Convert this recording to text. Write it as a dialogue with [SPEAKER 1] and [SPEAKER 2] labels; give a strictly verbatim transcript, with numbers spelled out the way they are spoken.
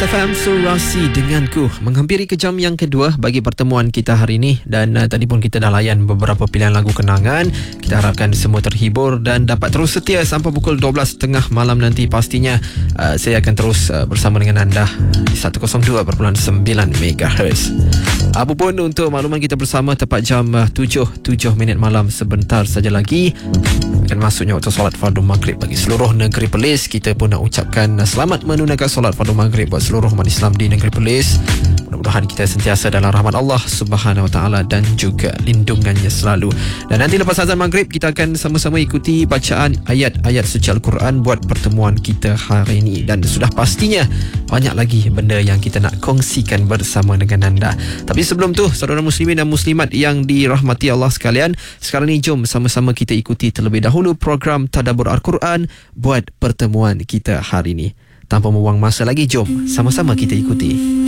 [SPEAKER 1] F M Surasi denganku menghampiri ke jam yang kedua bagi pertemuan kita hari ini. Dan uh, tadi pun kita dah layan beberapa pilihan lagu kenangan. Kita harapkan semua terhibur dan dapat terus setia sampai pukul dua belas tiga puluh malam nanti. Pastinya uh, saya akan terus uh, bersama dengan anda di seratus dua perpuluhan sembilan megahertz. Apapun untuk makluman kita bersama, tepat jam uh, tujuh, tujuh minit malam sebentar saja lagi akan masuknya waktu solat fardu maghrib bagi seluruh negeri Perlis. Kita pun nak ucapkan uh, selamat menunaikan solat fardu maghrib buat seluruh umat Islam di negeri Perlis. Mudah-mudahan kita sentiasa dalam rahmat Allah Subhanahu Wa Taala dan juga lindungannya selalu. Dan nanti lepas azan maghrib kita akan sama-sama ikuti bacaan ayat-ayat suci Al-Quran buat pertemuan kita hari ini. Dan sudah pastinya banyak lagi benda yang kita nak kongsikan bersama dengan anda. Tapi sebelum tu, saudara muslimin dan muslimat yang dirahmati Allah sekalian, sekarang ni jom sama-sama kita ikuti terlebih dahulu program Tadabbur Al-Quran buat pertemuan kita hari ini. Tanpa membuang masa lagi, jom sama-sama kita ikuti.